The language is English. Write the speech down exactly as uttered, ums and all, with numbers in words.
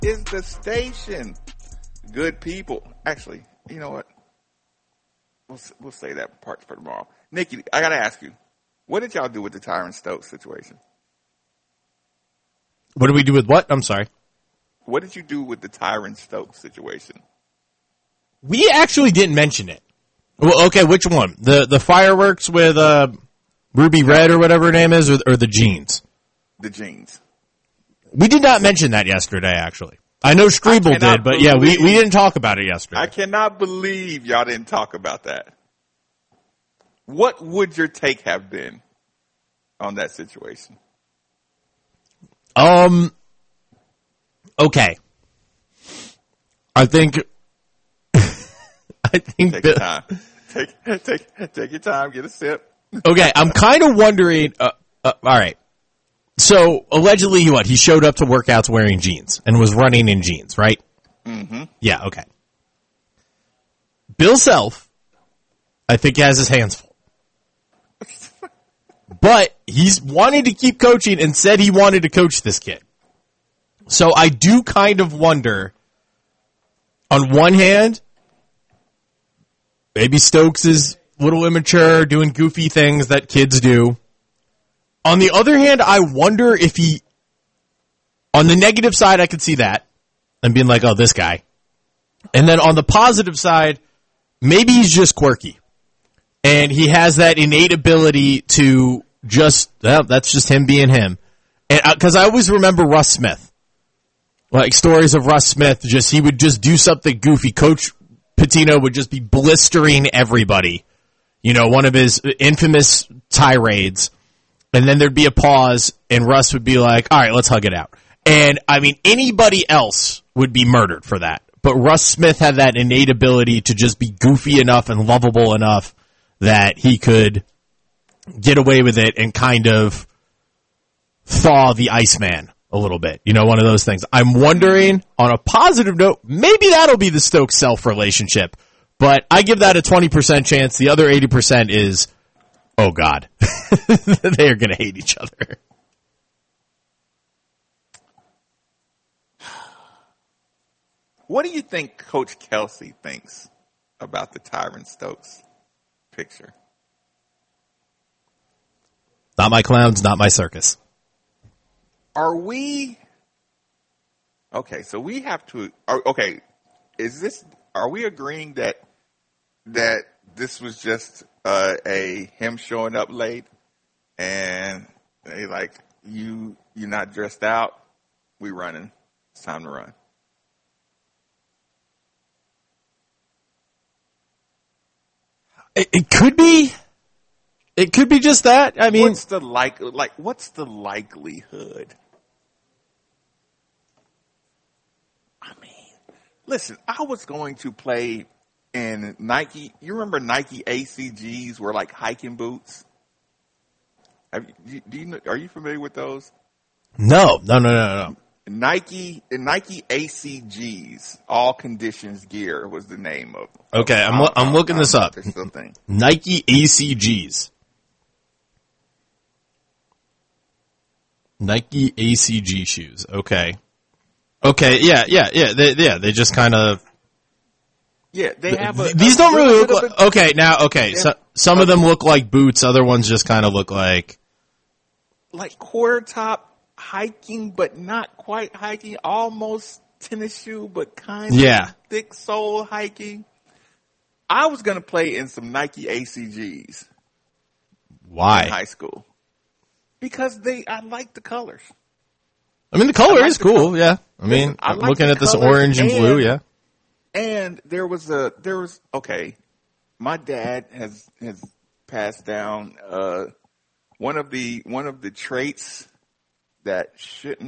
is the station. Good people. Actually, you know what? We'll we'll say that part for tomorrow. Nikki, I gotta ask you, what did y'all do with the Tyron Stokes situation? What did we do with what? I'm sorry. What did you do with the Tyron Stokes situation? We actually didn't mention it. Well, okay, which one? The the fireworks with uh, Ruby Red or whatever her name is, or, or the jeans? The jeans. We did not mention that yesterday, actually. I know Strebel did, but yeah, we, we didn't talk about it yesterday. I cannot believe y'all didn't talk about that. What would your take have been on that situation? Um, okay. I think, I think, take your time. Take, take, take your time. Get a sip. Okay. I'm kind of wondering, uh, uh, all right. So allegedly, what, he showed up to workouts wearing jeans and was running in jeans, right? Mm-hmm. Yeah. Okay. Bill Self, I think, has his hands full. But he's wanted to keep coaching and said he wanted to coach this kid. So I do kind of wonder, on one hand, maybe Stokes is a little immature, doing goofy things that kids do. On the other hand, I wonder if he, on the negative side, I could see that and being like, oh, this guy. And then on the positive side, maybe he's just quirky. And he has that innate ability to just, well, that's just him being him. And because I always remember Russ Smith. Like stories of Russ Smith, just he would just do something goofy. Coach Pitino would just be blistering everybody. You know, one of his infamous tirades. And then there'd be a pause, and Russ would be like, all right, let's hug it out. And, I mean, anybody else would be murdered for that. But Russ Smith had that innate ability to just be goofy enough and lovable enough that he could get away with it and kind of thaw the Iceman a little bit. You know, one of those things. I'm wondering, on a positive note, maybe that'll be the Stokes-Self relationship. But I give that a twenty percent chance. The other eighty percent is, oh, God. They are going to hate each other. What do you think Coach Kelsey thinks about the Tyron Stokes picture? Not my clowns, not my circus. Are we... Okay, so we have to... Are, okay, is this... Are we agreeing that that this was just uh, a him showing up late and they like, you, you're not dressed out, we running, it's time to run? It, it could be. It could be just that. I mean, what's the like? Like, what's the likelihood? I mean, listen. I was going to play in Nike. You remember Nike A C Gs were like hiking boots? Have you, do you know, are you familiar with those? No, no, no, no, no. Nike, Nike A C Gs, all conditions gear was the name of them. Okay, I'm I'm, I'm looking I'm, this up. Nike A C Gs. Nike A C G shoes. Okay. Okay. Yeah. Yeah. Yeah. They, yeah. They just kind of. Yeah. They have. A, these a don't really look like. Bit, okay. Now. Okay. So, some of them look like boots. Other ones just kind of look like. Like quarter top hiking, but not quite hiking. Almost tennis shoe, but kind of yeah. thick sole hiking. I was gonna play in some Nike A C Gs. Why? In high school. Because they, I like the colors. I mean, the color like is the cool, color. yeah. I mean, Listen, I I'm like looking at this colors, orange and, and blue, yeah. And there was a, there was, okay, my dad has, has passed down, uh, one of the, one of the traits that shouldn't